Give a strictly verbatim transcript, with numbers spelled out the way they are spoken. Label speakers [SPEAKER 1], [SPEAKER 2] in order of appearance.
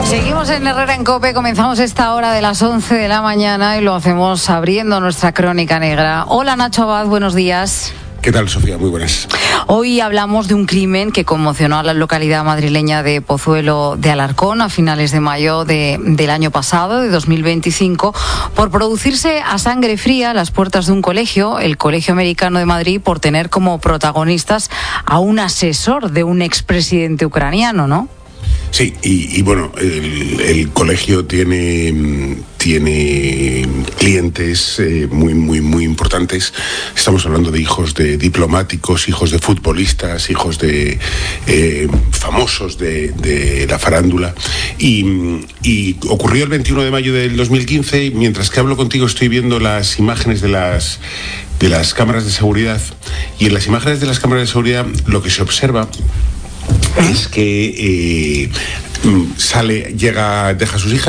[SPEAKER 1] Seguimos en Herrera en COPE, comenzamos esta hora de las once de la mañana y lo hacemos abriendo nuestra crónica negra. Hola Nacho Abad, buenos días.
[SPEAKER 2] ¿Qué tal, Sofía? Muy buenas.
[SPEAKER 1] Hoy hablamos de un crimen que conmocionó a la localidad madrileña de Pozuelo de Alarcón a finales de mayo de, del año pasado, de dos mil veinticinco, por producirse a sangre fría a las puertas de un colegio, el Colegio Americano de Madrid, por tener como protagonistas a un asesor de un expresidente ucraniano, ¿no?
[SPEAKER 2] Sí, y, y bueno, el, el colegio tiene, tiene clientes eh, muy, muy, muy importantes. Estamos hablando de hijos de diplomáticos, hijos de futbolistas, hijos de eh, famosos de, de la farándula. Y, y ocurrió el veintiuno de mayo del dos mil quince, y mientras que hablo contigo estoy viendo las imágenes de las, de las cámaras de seguridad. Y en las imágenes de las cámaras de seguridad lo que se observa es que eh, sale, llega, deja a sus hijas